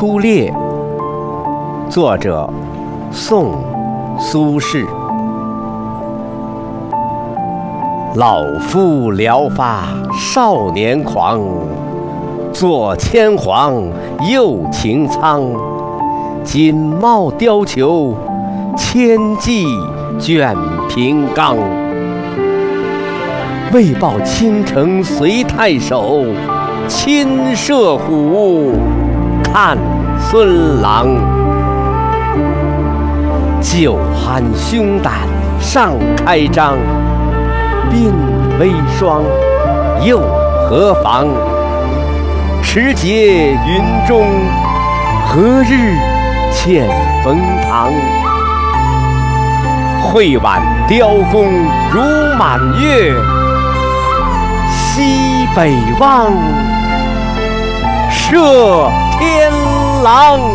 出猎》，作者宋·苏轼。老夫聊发少年狂，坐牵黄又擎苍。锦帽貂裘，千骑卷平冈。为报倾城随太守，亲射虎，看孙郎。酒酣胸胆尚开张，鬓微霜，又何妨？持节云中，何日见冯唐？会挽雕弓如满月，西北望，射天狼。